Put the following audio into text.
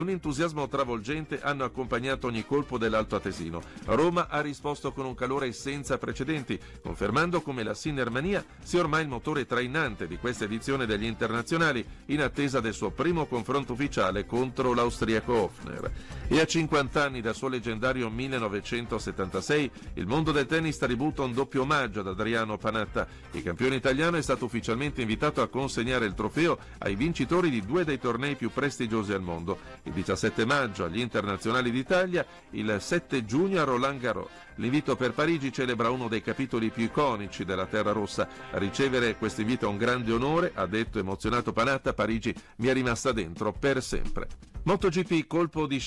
Un entusiasmo travolgente hanno accompagnato ogni colpo dell'Alto Atesino. Roma ha risposto con un calore senza precedenti, confermando come la Sinnermania sia ormai il motore trainante di questa edizione degli internazionali, in attesa del suo primo confronto ufficiale contro l'austriaco Hofner. E a 50 anni dal suo leggendario 1976, il mondo del tennis tributta un doppio omaggio ad Adriano Panatta. Il campione italiano è stato ufficialmente invitato a consegnare il trofeo ai vincitori di 2 dei tornei più prestigiosi al mondo. Il 17 maggio agli Internazionali d'Italia, il 7 giugno a Roland Garros. L'invito per Parigi celebra uno dei capitoli più iconici della Terra Rossa. A ricevere questo invito è un grande onore, ha detto emozionato Panatta. Parigi mi è rimasta dentro per sempre. MotoGP, colpo di